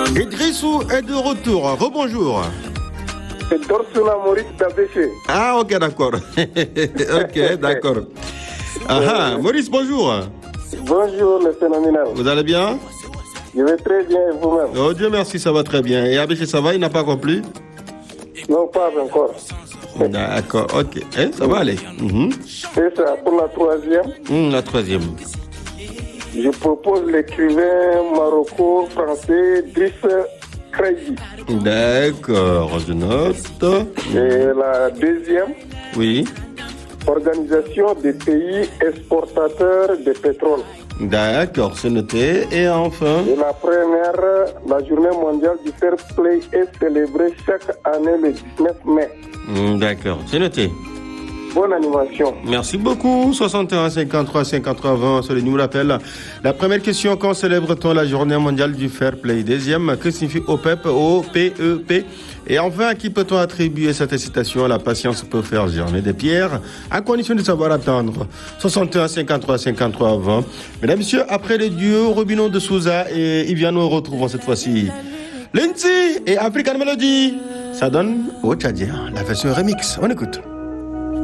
Idrissou est de retour. Rebonjour. C'est Dorsuna Maurice d'Abéché. Ah, ok, d'accord. Ok, d'accord. Ah, Maurice, bonjour. Bonjour, le phénoménal. Vous allez bien? Je vais très bien et vous-même? Oh Dieu merci, ça va très bien. Et Abéché, ça va? Il n'a pas compris? Non, pas encore. D'accord, ok. Ça va aller. C'est ça, pour la troisième. La troisième. Je propose l'écrivain maroco-français Driss Kreizi. D'accord, je note. Et la deuxième, Oui. Organisation des pays exportateurs de pétrole. D'accord, c'est noté. Et enfin? Et la première, la journée mondiale du fair play est célébrée chaque année le 19 mai. D'accord, c'est noté. Bonne animation. Merci beaucoup. 61 53 53 20, c'est le numéro d'appel. La première question, quand célèbre-t-on la journée mondiale du fair play? Deuxième, que signifie OPEP, O-P-E-P? Et enfin, à qui peut-on attribuer cette citation? La patience peut faire germer des pierres, à condition de savoir attendre. 61 53 53 20. Mesdames, Messieurs, après les duos Robino de Souza et Yvian, nous retrouvons cette fois-ci Lindsay et African Melody. Ça donne au Tchadien, la version remix. On écoute.